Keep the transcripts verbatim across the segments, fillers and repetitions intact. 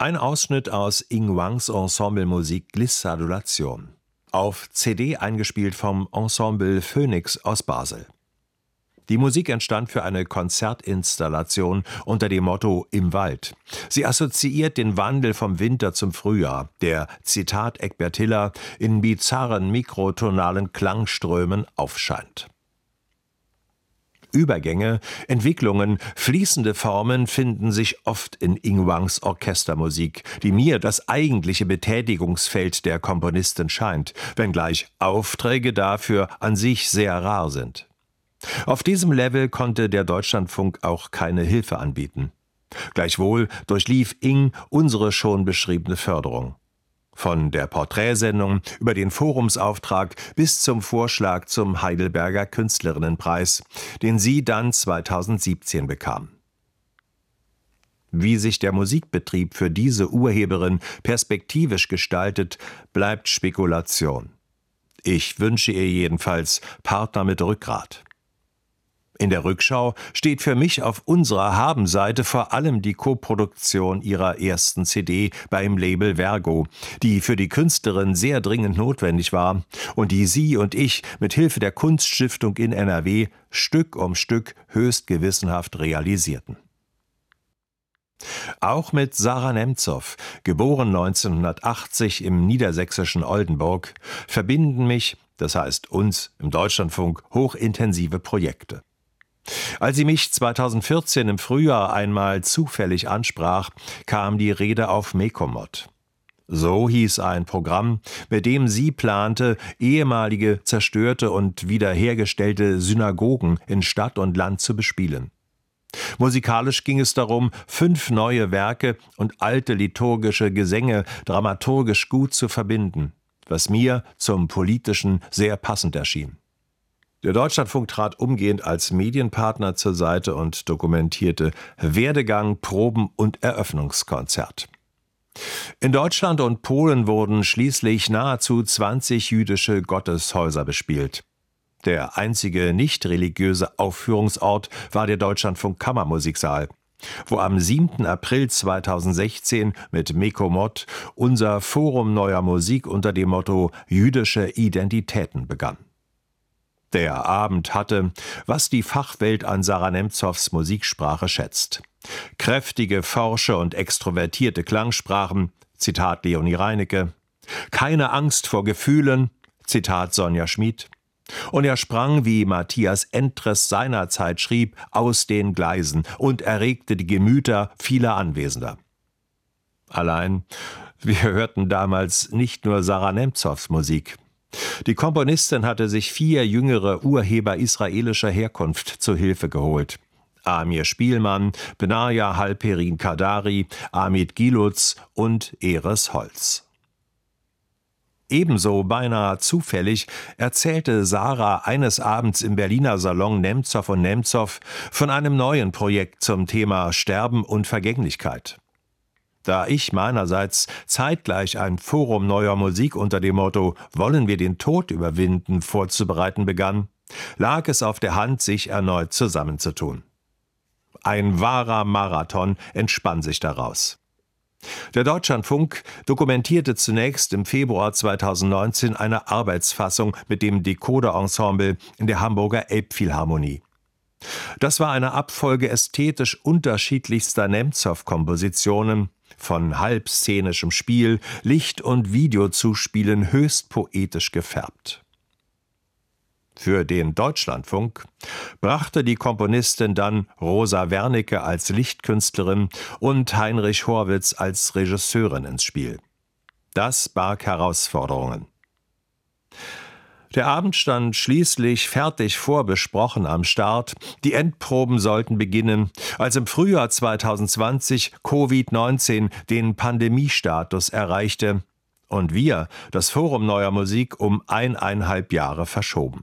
Ein Ausschnitt aus Ying Wangs Ensemblemusik Glissadulation. Auf C D eingespielt vom Ensemble Phoenix aus Basel. Die Musik entstand für eine Konzertinstallation unter dem Motto »Im Wald«. Sie assoziiert den Wandel vom Winter zum Frühjahr, der, Zitat Egbert Hiller, in bizarren mikrotonalen Klangströmen aufscheint. Übergänge, Entwicklungen, fließende Formen finden sich oft in Ying Wangs Orchestermusik, die mir das eigentliche Betätigungsfeld der Komponistin scheint, wenngleich Aufträge dafür an sich sehr rar sind. Auf diesem Level konnte der Deutschlandfunk auch keine Hilfe anbieten. Gleichwohl durchlief Ying unsere schon beschriebene Förderung. Von der Porträtsendung über den Forumsauftrag bis zum Vorschlag zum Heidelberger Künstlerinnenpreis, den sie dann zweitausendsiebzehn bekam. Wie sich der Musikbetrieb für diese Urheberin perspektivisch gestaltet, bleibt Spekulation. Ich wünsche ihr jedenfalls Partner mit Rückgrat. In der Rückschau steht für mich auf unserer Habenseite vor allem die Koproduktion ihrer ersten C D beim Label Vergo, die für die Künstlerin sehr dringend notwendig war und die sie und ich mit Hilfe der Kunststiftung in N R W Stück um Stück höchst gewissenhaft realisierten. Auch mit Sarah Nemzow, geboren neunzehnhundertachtzig im niedersächsischen Oldenburg, verbinden mich, das heißt uns im Deutschlandfunk, hochintensive Projekte. Als sie mich zweitausendvierzehn im Frühjahr einmal zufällig ansprach, kam die Rede auf Mekomod. So hieß ein Programm, mit dem sie plante, ehemalige zerstörte und wiederhergestellte Synagogen in Stadt und Land zu bespielen. Musikalisch ging es darum, fünf neue Werke und alte liturgische Gesänge dramaturgisch gut zu verbinden, was mir zum Politischen sehr passend erschien. Der Deutschlandfunk trat umgehend als Medienpartner zur Seite und dokumentierte Werdegang, Proben und Eröffnungskonzert. In Deutschland und Polen wurden schließlich nahezu zwanzig jüdische Gotteshäuser bespielt. Der einzige nicht-religiöse Aufführungsort war der Deutschlandfunk Kammermusiksaal, wo am siebten April zweitausendsechzehn mit Mekomod unser Forum neuer Musik unter dem Motto »Jüdische Identitäten« begann. Der Abend hatte, was die Fachwelt an Sarah Nemzows Musiksprache schätzt. Kräftige, forsche und extrovertierte Klangsprachen, Zitat Leonie Reinecke, keine Angst vor Gefühlen, Zitat Sonja Schmid, und er sprang, wie Matthias Endres seinerzeit schrieb, aus den Gleisen und erregte die Gemüter vieler Anwesender. Allein, wir hörten damals nicht nur Sarah Nemzows Musik. Die Komponistin hatte sich vier jüngere Urheber israelischer Herkunft zu Hilfe geholt. Amir Spielmann, Benaja Halperin Kadari, Amit Gilutz und Eres Holz. Ebenso beinahe zufällig erzählte Sarah eines Abends im Berliner Salon Nemzow und Nemzow von einem neuen Projekt zum Thema Sterben und Vergänglichkeit. Da ich meinerseits zeitgleich ein Forum neuer Musik unter dem Motto »Wollen wir den Tod überwinden« vorzubereiten begann, lag es auf der Hand, sich erneut zusammenzutun. Ein wahrer Marathon entspann sich daraus. Der Deutschlandfunk dokumentierte zunächst im Februar zweitausendneunzehn eine Arbeitsfassung mit dem Decoder-Ensemble in der Hamburger Elbphilharmonie. Das war eine Abfolge ästhetisch unterschiedlichster Nemzow-Kompositionen, von halbszenischem Spiel, Licht- und Videozuspielen höchst poetisch gefärbt. Für den Deutschlandfunk brachte die Komponistin dann Rosa Wernicke als Lichtkünstlerin und Heinrich Horwitz als Regisseurin ins Spiel. Das barg Herausforderungen. Der Abend stand schließlich fertig vorbesprochen am Start. Die Endproben sollten beginnen, als im Frühjahr zweitausendzwanzig Covid neunzehn den Pandemiestatus erreichte und wir das Forum neuer Musik um eineinhalb Jahre verschoben.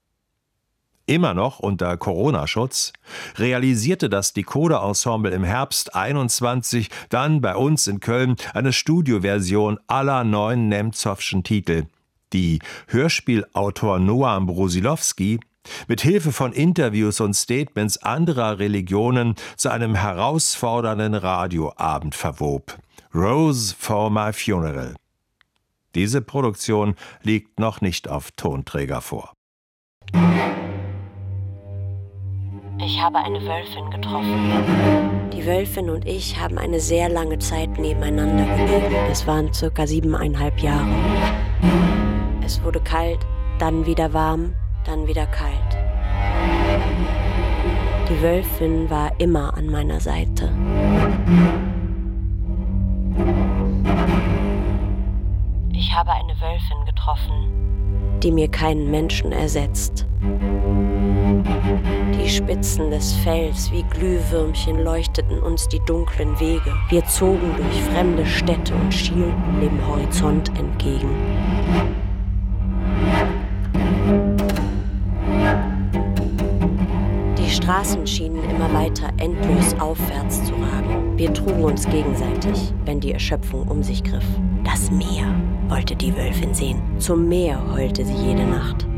Immer noch unter Corona-Schutz realisierte das Decoder-Ensemble im Herbst einundzwanzig dann bei uns in Köln eine Studioversion aller neun Nemzowschen Titel, die Hörspielautor Noam Brusilowski mit Hilfe von Interviews und Statements anderer Religionen zu einem herausfordernden Radioabend verwob. Rose for my funeral. Diese Produktion liegt noch nicht auf Tonträger vor. Ich habe eine Wölfin getroffen. Die Wölfin und ich haben eine sehr lange Zeit nebeneinander gelebt. Es waren circa siebeneinhalb Jahre. Es wurde kalt, dann wieder warm, dann wieder kalt. Die Wölfin war immer an meiner Seite. Ich habe eine Wölfin getroffen, die mir keinen Menschen ersetzt. Die Spitzen des Fells wie Glühwürmchen leuchteten uns die dunklen Wege. Wir zogen durch fremde Städte und schielten dem Horizont entgegen. Die Straßen schienen immer weiter endlos aufwärts zu ragen. Wir trugen uns gegenseitig, wenn die Erschöpfung um sich griff. Das Meer wollte die Wölfin sehen. Zum Meer heulte sie jede Nacht.